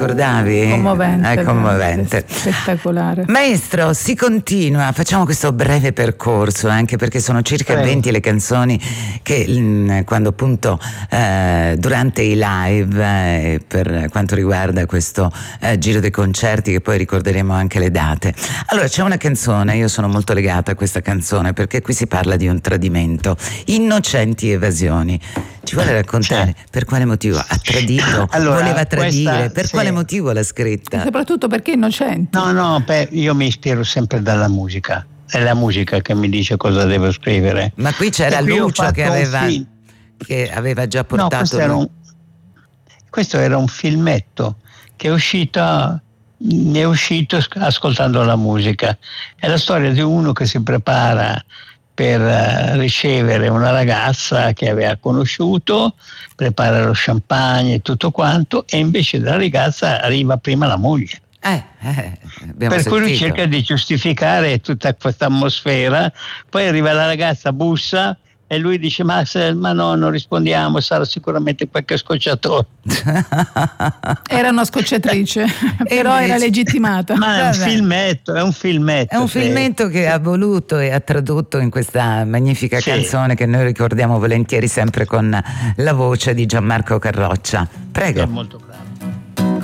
ricordavi? Commovente. È commovente. Spettacolare. Maestro, si continua, facciamo questo breve percorso, anche perché sono circa 20 le canzoni che quando appunto durante i live, per quanto riguarda questo giro dei concerti, che poi ricorderemo anche le date. Allora, c'è una canzone, io sono molto legata a questa canzone perché qui si parla di un tradimento, innocenti evasioni. Ci vuole raccontare per quale motivo ha tradito, voleva tradire, per quale motivo l'ha scritta? E soprattutto perché innocenti? No, io mi ispiro sempre dalla musica, è la musica che mi dice cosa devo scrivere. Ma qui c'era Lucio che aveva già portato... No, questo era un filmetto che ne è uscito ascoltando la musica. È la storia di uno che si prepara per ricevere una ragazza che aveva conosciuto, prepara lo champagne e tutto quanto, e invece della ragazza arriva prima la moglie. Per cui lui cerca di giustificare tutta questa atmosfera, poi arriva la ragazza, bussa, e lui dice ma no, non rispondiamo, sarà sicuramente qualche scocciatore. Era una scocciatrice, però era legittimata. Ma è un filmetto. È un filmetto che ha voluto e ha tradotto in questa magnifica canzone che noi ricordiamo volentieri sempre con la voce di Gianmarco Carroccia. Prego. È molto